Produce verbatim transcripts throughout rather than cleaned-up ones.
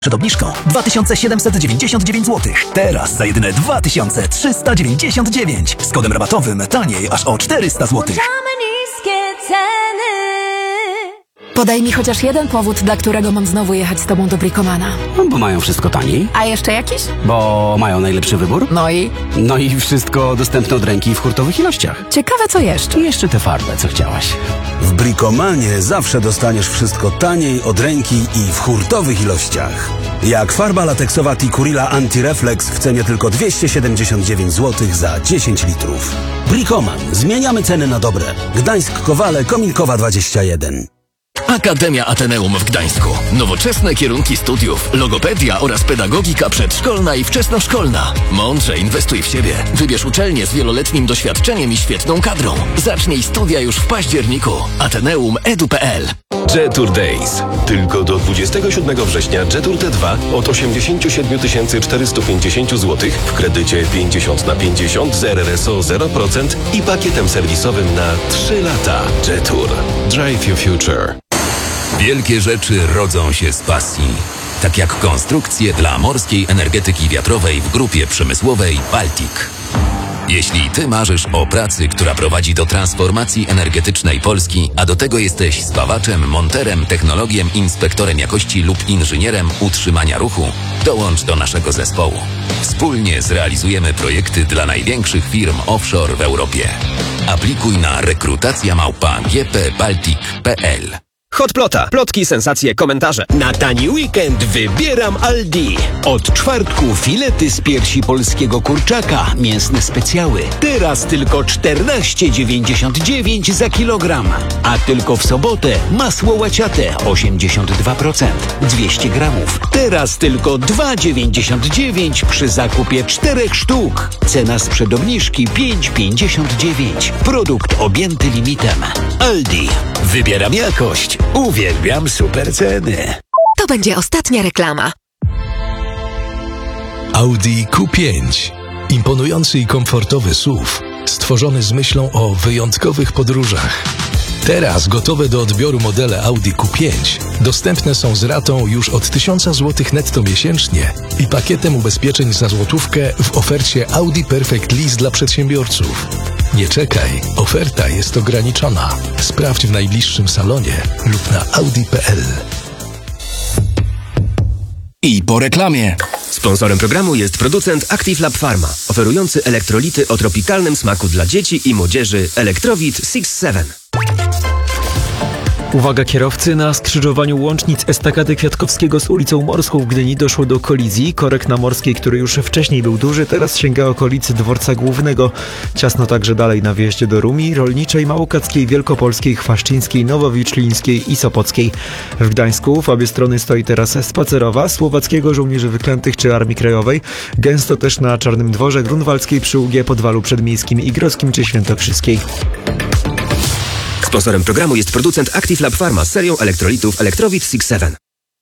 Przed obniżką dwa tysiące siedemset dziewięćdziesiąt dziewięć złotych. Teraz za jedyne dwa tysiące trzysta dziewięćdziesiąt dziewięć. Z kodem rabatowym taniej aż o czterysta złotych. Podaj mi chociaż jeden powód, dla którego mam znowu jechać z tobą do Bricomana. No, bo mają wszystko taniej. A jeszcze jakiś? Bo mają najlepszy wybór. No i? No i wszystko dostępne od ręki w hurtowych ilościach. Ciekawe co jeszcze. I jeszcze tę farbę, co chciałaś. W Bricomanie zawsze dostaniesz wszystko taniej, od ręki i w hurtowych ilościach. Jak farba lateksowa Tikurila Anti-Reflex w cenie tylko dwieście siedemdziesiąt dziewięć złotych za dziesięć litrów. Bricoman. Zmieniamy ceny na dobre. Gdańsk-Kowale, Kominkowa dwadzieścia jeden. Akademia Ateneum w Gdańsku. Nowoczesne kierunki studiów, logopedia oraz pedagogika przedszkolna i wczesnoszkolna. Mądrze inwestuj w siebie. Wybierz uczelnię z wieloletnim doświadczeniem i świetną kadrą. Zacznij studia już w październiku. Ateneum Edu kropka pe el. Jetour Days. Tylko do dwudziestego siódmego września Jetour T dwa od osiemdziesiąt siedem tysięcy czterysta pięćdziesiąt złotych w kredycie pięćdziesiąt na pięćdziesiąt z R R S O zero procent i pakietem serwisowym na trzy lata. Jetour. Drive your future. Wielkie rzeczy rodzą się z pasji. Tak jak konstrukcje dla morskiej energetyki wiatrowej w grupie przemysłowej Baltic. Jeśli ty marzysz o pracy, która prowadzi do transformacji energetycznej Polski, a do tego jesteś spawaczem, monterem, technologiem, inspektorem jakości lub inżynierem utrzymania ruchu, dołącz do naszego zespołu. Wspólnie zrealizujemy projekty dla największych firm offshore w Europie. Aplikuj na rekrutacja małpa g p baltic kropka pe el. Hotplota. Plotki, sensacje, komentarze. Na tani weekend wybieram Aldi. Od czwartku filety z piersi polskiego kurczaka. Mięsne specjały. Teraz tylko czternaście dziewięćdziesiąt dziewięć za kilogram. A tylko w sobotę masło łaciate osiemdziesiąt dwa procent. dwieście gramów. Teraz tylko dwa dziewięćdziesiąt dziewięć przy zakupie czterech sztuk. Cena sprzed obniżki pięć pięćdziesiąt dziewięć. Produkt objęty limitem. Aldi. Wybieram jakość. Uwielbiam super ceny. To będzie ostatnia reklama. Audi Q pięć. Imponujący i komfortowy S U V, stworzony z myślą o wyjątkowych podróżach. Teraz gotowe do odbioru modele Audi Q pięć dostępne są z ratą już od tysiąc złotych netto miesięcznie i pakietem ubezpieczeń za złotówkę w ofercie Audi Perfect Lease dla przedsiębiorców. Nie czekaj, oferta jest ograniczona. Sprawdź w najbliższym salonie lub na audi kropka pe el. I po reklamie. Sponsorem programu jest producent Active Lab Pharma, oferujący elektrolity o tropikalnym smaku dla dzieci i młodzieży Electrowit six seven. Uwaga kierowcy, na skrzyżowaniu łącznic Estakady Kwiatkowskiego z ulicą Morską w Gdyni doszło do kolizji. Korek na Morskiej, który już wcześniej był duży, teraz sięga okolicy dworca głównego. Ciasno także dalej na wjeździe do Rumi, Rolniczej, Małokackiej, Wielkopolskiej, Chwaszczyńskiej, Nowowiczlińskiej i Sopockiej. W Gdańsku w obie strony stoi teraz Spacerowa, Słowackiego, Żołnierzy Wyklętych czy Armii Krajowej. Gęsto też na Czarnym Dworze, Grunwaldzkiej, przy U G, Podwalu Przedmiejskim i Grodzkim czy Świętokrzyskiej. Sponsorem programu jest producent Active Lab Pharma z serią elektrolitów Electrowit six seven.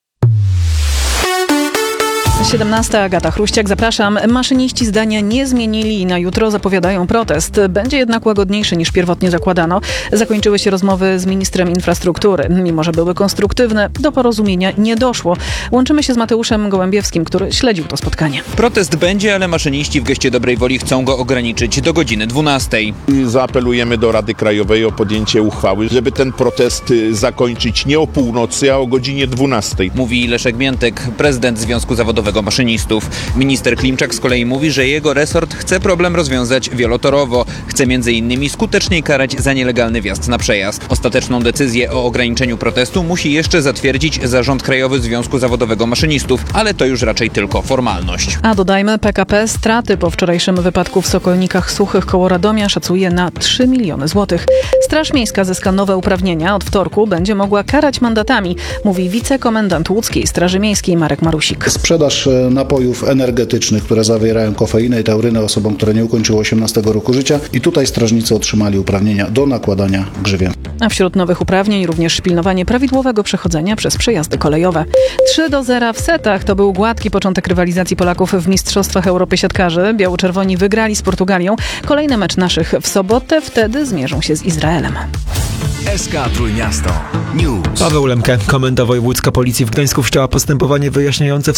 siedemnasta, Agata Chruściak, zapraszam. Maszyniści zdania nie zmienili i na jutro zapowiadają protest. Będzie jednak łagodniejszy niż pierwotnie zakładano. Zakończyły się rozmowy z ministrem infrastruktury. Mimo że były konstruktywne, do porozumienia nie doszło. Łączymy się z Mateuszem Gołębiewskim, który śledził to spotkanie. Protest będzie, ale maszyniści w geście dobrej woli chcą go ograniczyć do godziny dwunastej. Zaapelujemy do Rady Krajowej o podjęcie uchwały, żeby ten protest zakończyć nie o północy, a o godzinie dwunastej. Mówi Leszek Miętek, prezydent Związku Zawodowego Maszynistów. Minister Klimczak z kolei mówi, że jego resort chce problem rozwiązać wielotorowo. Chce między innymi skuteczniej karać za nielegalny wjazd na przejazd. Ostateczną decyzję o ograniczeniu protestu musi jeszcze zatwierdzić Zarząd Krajowy Związku Zawodowego Maszynistów, ale to już raczej tylko formalność. A dodajmy, P K P straty po wczorajszym wypadku w Sokolnikach Suchych koło Radomia szacuje na trzy miliony złotych. Straż Miejska zyska nowe uprawnienia. Od wtorku będzie mogła karać mandatami, mówi wicekomendant łódzkiej Straży Miejskiej Marek Marusik. Sprzedaż napojów energetycznych, które zawierają kofeinę i taurynę osobom, które nie ukończyły osiemnastego roku życia, i tutaj strażnicy otrzymali uprawnienia do nakładania grzywien. A wśród nowych uprawnień również pilnowanie prawidłowego przechodzenia przez przejazdy kolejowe. trzy do zera w setach to był gładki początek rywalizacji Polaków w Mistrzostwach Europy Siatkarzy. Biało-czerwoni wygrali z Portugalią. Kolejny mecz naszych w sobotę, wtedy zmierzą się z Izraelem. S K Trójmiasto News. Paweł Lemke, Komenda Wojewódzka Policji w Gdańsku wszczęła postępowanie wyjaśniające w